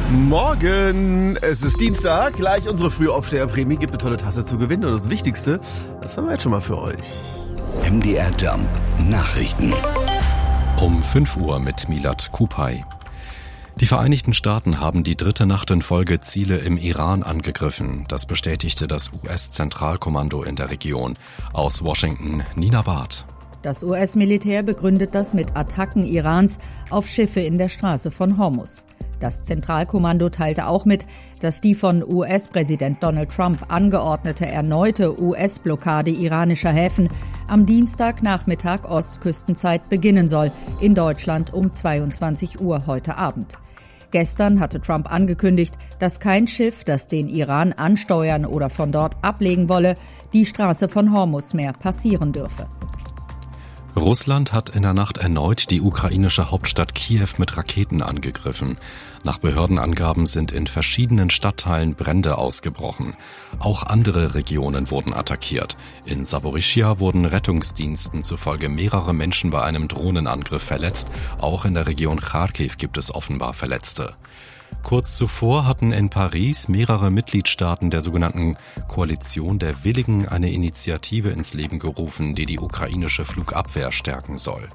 Morgen, es ist Dienstag, gleich unsere Frühaufsteherprämie, gibt eine tolle Tasse zu gewinnen und das Wichtigste, das haben wir jetzt schon mal für euch. MDR Jump Nachrichten. Um 5 Uhr mit Milad Kupay. Die Vereinigten Staaten haben die 3. Nacht in Folge Ziele im Iran angegriffen. Das bestätigte das US-Zentralkommando in der Region. Aus Washington, Nina Barth. Das US-Militär begründet das mit Attacken Irans auf Schiffe in der Straße von Hormuz. Das Zentralkommando teilte auch mit, dass die von US-Präsident Donald Trump angeordnete erneute US-Blockade iranischer Häfen am Dienstagnachmittag Ostküstenzeit beginnen soll, in Deutschland um 22 Uhr heute Abend. Gestern hatte Trump angekündigt, dass kein Schiff, das den Iran ansteuern oder von dort ablegen wolle, die Straße von Hormuz mehr passieren dürfe. Russland hat in der Nacht erneut die ukrainische Hauptstadt Kiew mit Raketen angegriffen. Nach Behördenangaben sind in verschiedenen Stadtteilen Brände ausgebrochen. Auch andere Regionen wurden attackiert. In Saporischschja wurden Rettungsdiensten zufolge mehrere Menschen bei einem Drohnenangriff verletzt. Auch in der Region Charkiw gibt es offenbar Verletzte. Kurz zuvor hatten in Paris mehrere Mitgliedstaaten der sogenannten Koalition der Willigen eine Initiative ins Leben gerufen, die die ukrainische Flugabwehr stärken soll.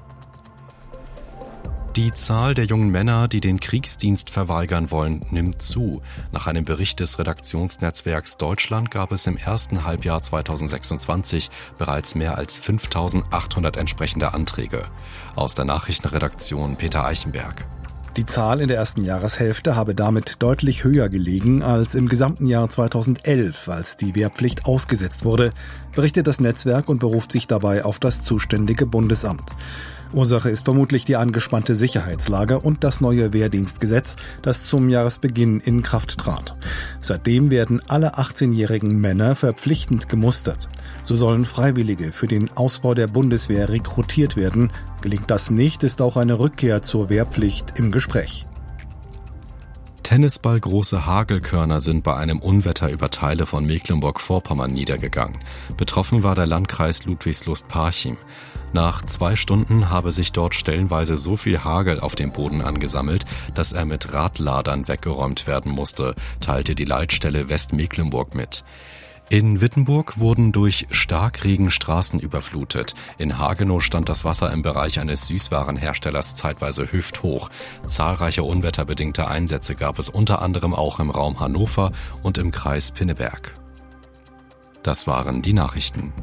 Die Zahl der jungen Männer, die den Kriegsdienst verweigern wollen, nimmt zu. Nach einem Bericht des Redaktionsnetzwerks Deutschland gab es im ersten Halbjahr 2026 bereits mehr als 5.800 entsprechende Anträge. Aus der Nachrichtenredaktion Peter Eichenberg. Die Zahl in der ersten Jahreshälfte habe damit deutlich höher gelegen als im gesamten Jahr 2011, als die Wehrpflicht ausgesetzt wurde, berichtet das Netzwerk und beruft sich dabei auf das zuständige Bundesamt. Ursache ist vermutlich die angespannte Sicherheitslage und das neue Wehrdienstgesetz, das zum Jahresbeginn in Kraft trat. Seitdem werden alle 18-jährigen Männer verpflichtend gemustert. So sollen Freiwillige für den Ausbau der Bundeswehr rekrutiert werden. Gelingt das nicht, ist auch eine Rückkehr zur Wehrpflicht im Gespräch. Tennisballgroße Hagelkörner sind bei einem Unwetter über Teile von Mecklenburg-Vorpommern niedergegangen. Betroffen war der Landkreis Ludwigslust-Parchim. Nach 2 Stunden habe sich dort stellenweise so viel Hagel auf dem Boden angesammelt, dass er mit Radladern weggeräumt werden musste, teilte die Leitstelle Westmecklenburg mit. In Wittenburg wurden durch Starkregen Straßen überflutet. In Hagenow stand das Wasser im Bereich eines Süßwarenherstellers zeitweise hüfthoch. Zahlreiche unwetterbedingte Einsätze gab es unter anderem auch im Raum Hannover und im Kreis Pinneberg. Das waren die Nachrichten.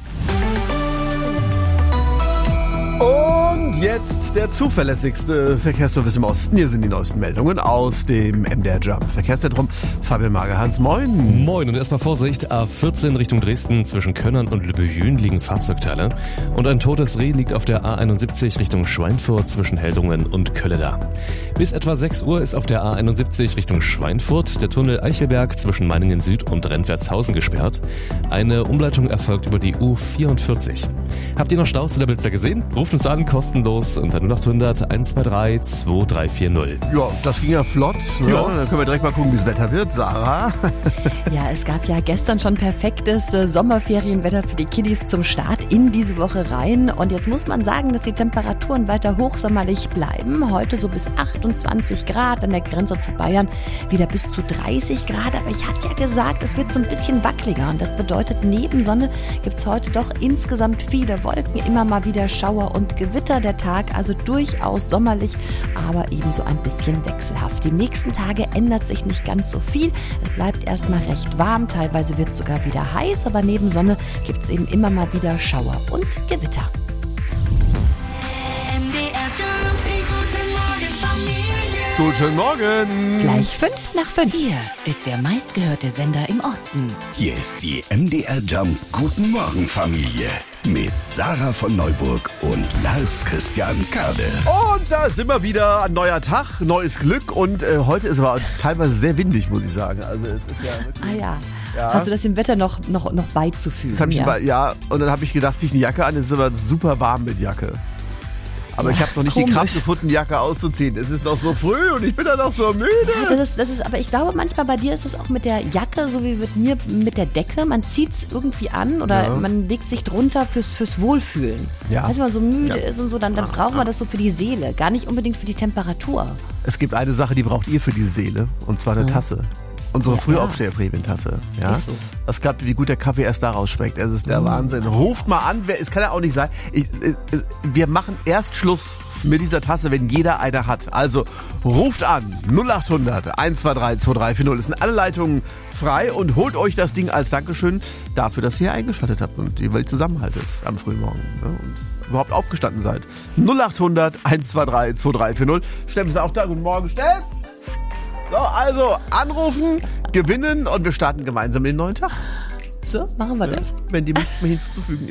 Und jetzt der zuverlässigste Verkehrsservice im Osten. Hier sind die neuesten Meldungen aus dem MDR Jump Verkehrszentrum. Fabian Magerhans, moin. Moin und erstmal Vorsicht, A14 Richtung Dresden zwischen Könnern und Lübbejün liegen Fahrzeugteile. Und ein totes Reh liegt auf der A71 Richtung Schweinfurt zwischen Heldungen und Kölleda. Bis etwa 6 Uhr ist auf der A71 Richtung Schweinfurt der Tunnel Eichelberg zwischen Meiningen Süd und Rentwertshausen gesperrt. Eine Umleitung erfolgt über die U44. Habt ihr noch Staus oder Blitzer gesehen? Ruft uns an, kostenlos unter 0800 123 2340. Ja, das ging ja flott. Ne? Ja. Dann können wir direkt mal gucken, wie das Wetter wird. Sarah? Ja, es gab ja gestern schon perfektes Sommerferienwetter für die Kiddies zum Start in diese Woche rein. Und jetzt muss man sagen, dass die Temperaturen weiter hochsommerlich bleiben. Heute so bis 28 Grad, an der Grenze zu Bayern wieder bis zu 30 Grad. Aber ich hatte ja gesagt, es wird so ein bisschen wackeliger. Und das bedeutet, neben Sonne gibt es heute doch insgesamt viele Wolken, immer mal wieder Schauer und Gewitter. Der Tag also durchaus sommerlich, aber ebenso ein bisschen wechselhaft. Die nächsten Tage ändert sich nicht ganz so viel. Es bleibt erstmal recht warm, teilweise wird es sogar wieder heiß, aber neben Sonne gibt es eben immer mal wieder Schauer und Gewitter. Guten Morgen. Gleich 5 nach 5. Hier ist der meistgehörte Sender im Osten. Hier ist die MDR Jump Guten Morgen Familie mit Sarah von Neuburg und Lars Christian Kade. Und da sind wir wieder. Ein neuer Tag, neues Glück. Und heute ist aber teilweise sehr windig, muss ich sagen. Also es ist ja wirklich, Ja. Ja. Hast du das dem Wetter noch beizufügen? das hab ich und dann habe ich gedacht, zieh ich eine Jacke an, es ist aber super warm mit Jacke. Aber ich habe noch nicht die Kraft gefunden, die Jacke auszuziehen. Es ist noch so früh und ich bin dann noch so müde. Ja, das ist, aber ich glaube, manchmal bei dir ist es auch mit der Jacke, so wie mit mir mit der Decke. Man zieht es irgendwie an oder man legt sich drunter fürs Wohlfühlen. Ja. Als man so müde ist und so, dann braucht man das so für die Seele, gar nicht unbedingt für die Temperatur. Es gibt eine Sache, die braucht ihr für die Seele, und zwar eine Tasse. Unsere Frühaufsteher-Prämientasse. Ja? So. Das klappt, wie gut der Kaffee erst daraus schmeckt. Es ist der Wahnsinn. Ruft mal an, es kann ja auch nicht sein. Wir machen erst Schluss mit dieser Tasse, wenn jeder eine hat. Also ruft an 0800 123 2340. Es sind alle Leitungen frei und holt euch das Ding als Dankeschön dafür, dass ihr hier eingeschaltet habt und die Welt zusammenhaltet am Frühmorgen. Ne? Und überhaupt aufgestanden seid. 0800 123 2340. Steff ist auch da. Guten Morgen, Steff. So, also anrufen, gewinnen und wir starten gemeinsam in den neuen Tag. So, machen wir das. Wenn dem nichts mehr hinzuzufügen ist.